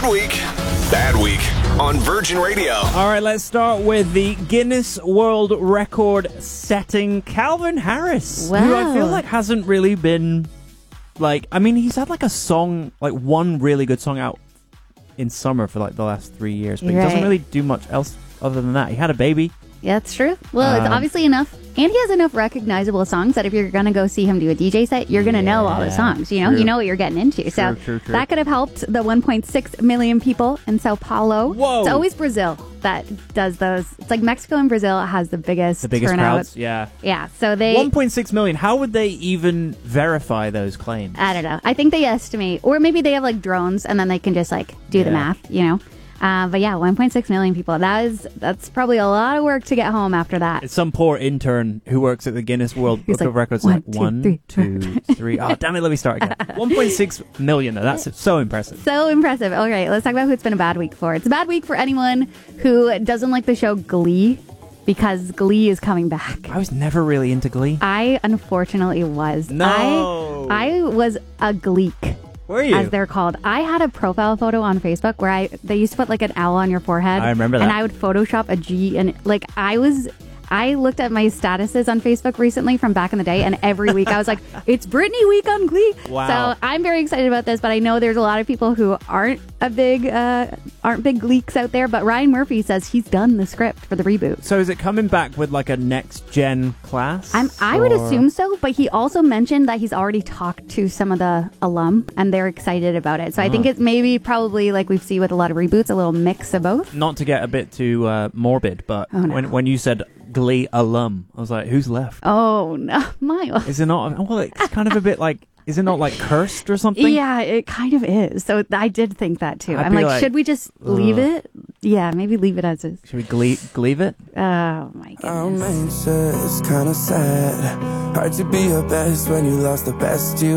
Good week, bad week on Virgin Radio. All right, let's start with the Guinness World Record setting Calvin Harris, Wow. who I feel like hasn't really been, like, I mean, he's had like a song, like one really good song out in summer for like the last 3 years, but he doesn't really do much else other than that. He had a baby. Yeah, that's true. Well, it's obviously enough. And he has enough recognizable songs that if you're going to go see him do a DJ set, you're going to know all the songs. You know, true. you know what you're getting into. True. That could have helped the 1.6 million people in Sao Paulo. Whoa. It's always Brazil that does those. It's like Mexico and Brazil has the biggest turnout. crowds. Yeah. Yeah, so they... 1.6 million. How would they even verify those claims? I don't know. I think they estimate, or maybe they have like drones and then they can just like do the math, you know? But yeah, 1.6 million people. That's probably a lot of work to get home after that. It's some poor intern who works at the Guinness World Book of Records. one, Like, 1, 2, 3. Oh, damn it, let me start again. 1.6 million, though. That's so impressive. So impressive. All right, let's talk about who it's been a bad week for. It's a bad week for anyone who doesn't like the show Glee, because Glee is coming back. I was never really into Glee. I unfortunately was. No. I was a Gleek. Were you? As they're called. I had a profile photo on Facebook where they used to put like an L on your forehead. I remember that. And I would Photoshop a G, and like I looked at my statuses on Facebook recently from back in the day, and every week I was like, it's Britney week on Glee. Wow. So I'm very excited about this, but I know there's a lot of people who aren't big Gleeks out there, but Ryan Murphy says he's done the script for the reboot. So is it coming back with like a next gen class? I would assume so, but he also mentioned that he's already talked to some of the alum and they're excited about it. So I think it's maybe probably like we see with a lot of reboots, a little mix of both. Not to get a bit too morbid, but when you said Glee alum, I was like, who's left? Oh no, Miles. Is it not? Well, it's kind of a bit like, is it not like cursed or something? Yeah, it kind of is. So I did think that too. I'd I'm be like, should we just leave it? Yeah, maybe leave it as is. Should we Gleave it? Oh my goodness. It's kind of sad. Hard to be your best when you lost the best you